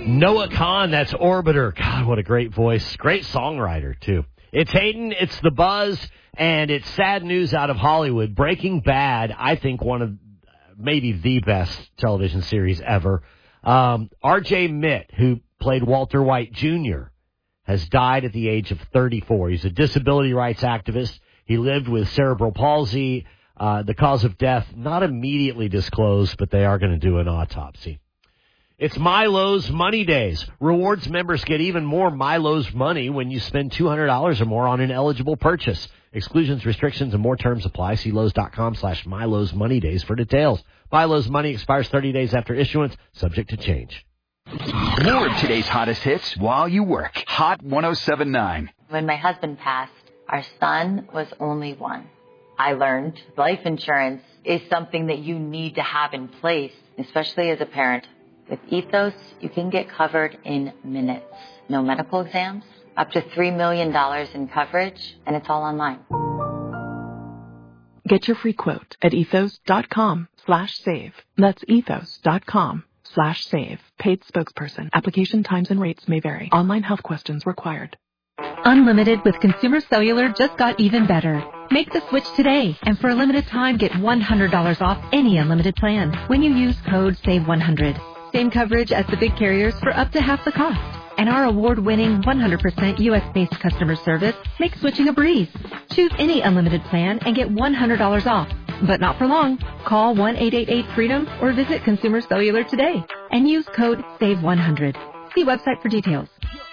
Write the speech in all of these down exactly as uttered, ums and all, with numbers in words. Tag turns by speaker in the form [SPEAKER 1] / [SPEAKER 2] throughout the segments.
[SPEAKER 1] Noah Kahn, that's Orbiter. God, what a great voice. Great songwriter, too. It's Hayden, it's The Buzz, and it's sad news out of Hollywood. Breaking Bad, I think one of maybe the best television series ever. Um, R J Mitt, who played Walter White Junior, has died at the age of thirty-four. He's a disability rights activist. He lived with cerebral palsy. Uh, the cause of death not immediately disclosed, but they are going to do an autopsy. It's Milo's Money Days. Rewards members get even more Milo's money when you spend two hundred dollars or more on an eligible purchase. Exclusions, restrictions, and more terms apply. See Lowe's.com slash Milo's Money Days for details. Milo's money expires thirty days after issuance, subject to change.
[SPEAKER 2] More of today's hottest hits while you work. Hot one oh seven point nine.
[SPEAKER 3] When my husband passed, our son was only one. I learned life insurance is something that you need to have in place, especially as a parent. With Ethos, you can get covered in minutes. No medical exams, up to three million dollars in coverage, and it's all online.
[SPEAKER 4] Get your free quote at ethos.com slash save. That's ethos.com slash save. Paid spokesperson. Application times and rates may vary. Online health questions required.
[SPEAKER 5] Unlimited with Consumer Cellular just got even better. Make the switch today, and for a limited time, get one hundred dollars off any unlimited plan when you use code save one hundred. Same coverage as the big carriers for up to half the cost. And our award-winning one hundred percent U S-based customer service makes switching a breeze. Choose any unlimited plan and get one hundred dollars off. But not for long. Call one eight eight eight freedom or visit Consumer Cellular today and use code save one hundred. See website for details.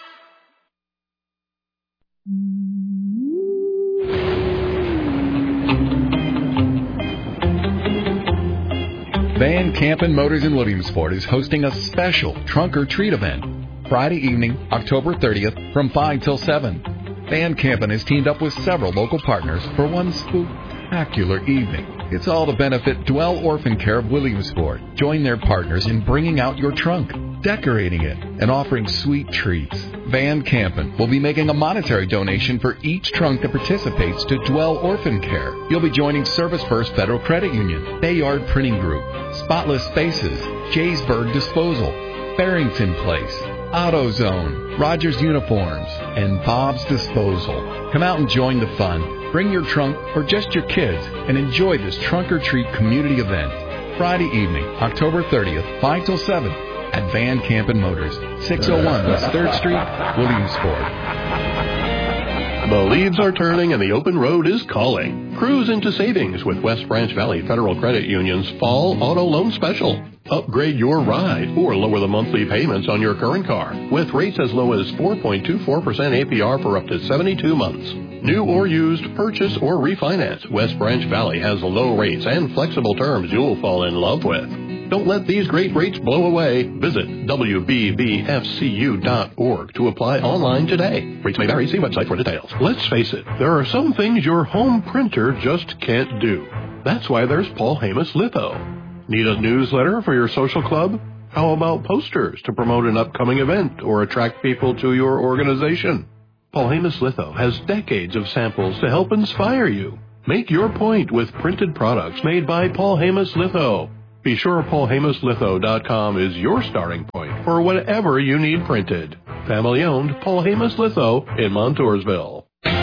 [SPEAKER 6] Van Campen Motors in Williamsport is hosting a special trunk or treat event Friday evening, October thirtieth from five till seven. Van Campen has teamed up with several local partners for one spectacular evening. It's all to benefit Dwell Orphan Care of Williamsport. Join their partners in bringing out your trunk, decorating it, and offering sweet treats. Van Campen will be making a monetary donation for each trunk that participates to Dwell Orphan Care. You'll be joining Service First Federal Credit Union, Bayard Printing Group, Spotless Spaces, Jaysburg Disposal, Barrington Place, AutoZone, Rogers Uniforms, and Bob's Disposal. Come out and join the fun. Bring your trunk or just your kids and enjoy this trunk or treat community event. Friday evening, October thirtieth, five till seven at Van Campen Motors, six oh one West third Street, Williamsport.
[SPEAKER 7] The leaves are turning and the open road is calling. Cruise into savings with West Branch Valley Federal Credit Union's Fall Auto Loan Special. Upgrade your ride or lower the monthly payments on your current car with rates as low as four point two four percent A P R for up to seventy-two months. New or used, purchase or refinance, West Branch Valley has low rates and flexible terms you'll fall in love with. Don't let these great rates blow away. Visit W B B F C U dot org to apply online today. Rates may vary. See website for details. Let's face it, there are some things your home printer just can't do. That's why there's Paul Hamas Litho. Need a newsletter for your social club? How about posters to promote an upcoming event or attract people to your organization? Paul Hamas Litho has decades of samples to help inspire you. Make your point with printed products made by Paul Hamas Litho. Be sure Paul Hamas Litho dot com is your starting point for whatever you need printed. Family-owned Paul Hamas Litho in Montoursville.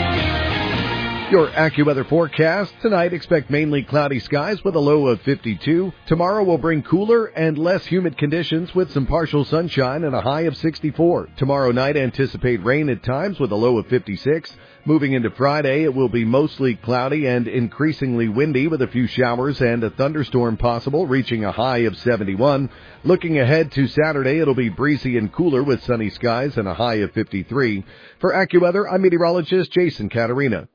[SPEAKER 8] Your AccuWeather forecast. Tonight, expect mainly cloudy skies with a low of fifty-two. Tomorrow will bring cooler and less humid conditions with some partial sunshine and a high of sixty-four. Tomorrow night, anticipate rain at times with a low of fifty-six. Moving into Friday, it will be mostly cloudy and increasingly windy with a few showers and a thunderstorm possible, reaching a high of seventy-one. Looking ahead to Saturday, it'll be breezy and cooler with sunny skies and a high of fifty-three. For AccuWeather, I'm meteorologist Jason Caterina.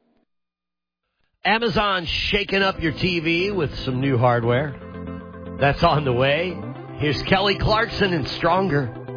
[SPEAKER 1] Amazon shaking up your T V with some new hardware. That's on the way. Here's Kelly Clarkson and Stronger.